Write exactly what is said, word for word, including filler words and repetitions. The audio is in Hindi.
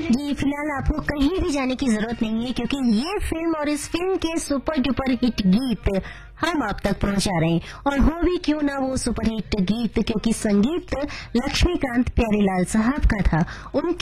जी, फिलहाल आपको कहीं भी जाने की जरूरत नहीं है, क्योंकि ये फिल्म और इस फिल्म के सुपर डुपर हिट गीत हम आप तक पहुंचा रहे हैं। और हो भी क्यों ना वो सुपर हिट गीत, क्योंकि संगीत लक्ष्मीकांत प्यारेलाल साहब का था। उनके